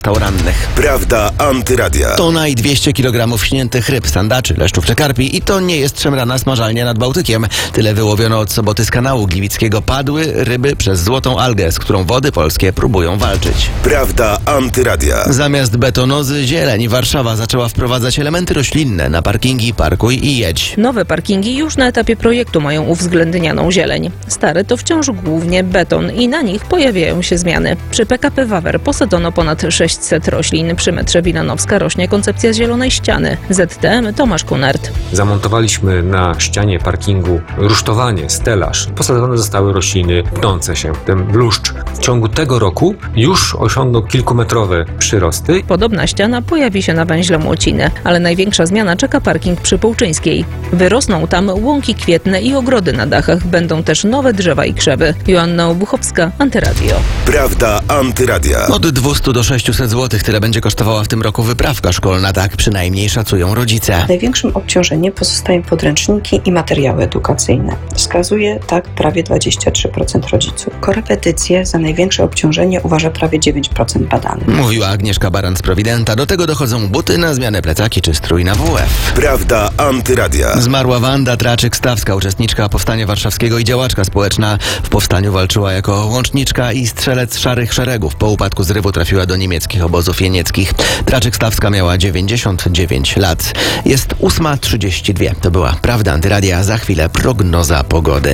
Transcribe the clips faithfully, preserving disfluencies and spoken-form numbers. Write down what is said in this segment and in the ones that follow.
rannych. Prawda antyradia. Tona i dwieście kilogramów śniętych ryb, sandaczy, leszczów czy karpi i to nie jest szemrana smażalnia nad Bałtykiem. Tyle wyłowiono od soboty z kanału gliwickiego. Padły ryby przez złotą algę, z którą wody polskie próbują walczyć. Prawda antyradia. Zamiast betonozy, zieleń. Warszawa zaczęła wprowadzać elementy roślinne na parkingi Parkuj i Jedź. Nowe parkingi już na etapie projektu mają uwzględnianą zieleń. Stare to wciąż głównie beton i na nich pojawiają się zmiany. Przy P K P Wawer posadzono ponad sześćset roślin. Przy metrze Wilanowska rośnie koncepcja zielonej ściany. Z T M Tomasz Kunert. Zamontowaliśmy na ścianie parkingu rusztowanie, stelaż. Posadzone zostały rośliny pnące się. Ten bluszcz w ciągu tego roku już osiągnął kilkumetrowe przyrosty. Podobna ściana pojawi się na węźle Młociny, ale największa zmiana czeka parking przy Połczyńskiej. Wyrosną tam łąki kwietne i ogrody na dachach. Będą też nowe drzewa i krzewy. Joanna Obuchowska, Antyradio. Prawda antyradia. Od dwieście do sześciuset złotych tyle będzie kosztowała w tym roku wyprawka szkolna, tak przynajmniej szacują rodzice. Największym obciążeniem pozostają podręczniki i materiały edukacyjne. Wskazuje tak prawie dwadzieścia trzy procent rodziców. Korepetycje za największe obciążenie uważa prawie dziewięć procent badanych. Mówiła Agnieszka Baran z Prowidenta. Do tego dochodzą buty na zmianę, plecaki czy strój na W F. Prawda antyradia. Zmarła Wanda Traczyk-Stawska, uczestniczka Powstania Warszawskiego i działaczka społeczna. W powstaniu walczyła jako łączniczka i strzelec szarych szeregów. Po upadku zrywu trafiła do niemieckich obozów jenieckich. Traczyk-Stawska miała dziewięćdziesiąt dziewięć lat. Jest ósma trzydzieści dwa. To była Prawda antyradia. Za chwilę prognoza pogody.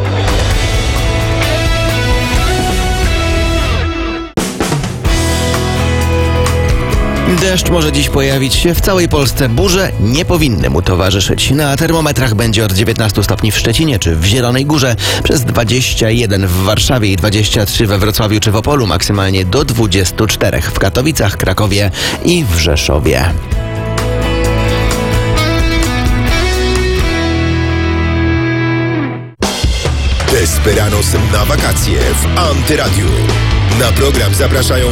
Deszcz może dziś pojawić się w całej Polsce. Burze nie powinny mu towarzyszyć. Na termometrach będzie od dziewiętnastu stopni w Szczecinie czy w Zielonej Górze, przez dwadzieścia jeden w Warszawie i dwadzieścia trzy we Wrocławiu czy w Opolu, maksymalnie do dwudziestu czterech w Katowicach, Krakowie i w Rzeszowie. Desperados na wakacje w Antyradiu. Na program zapraszają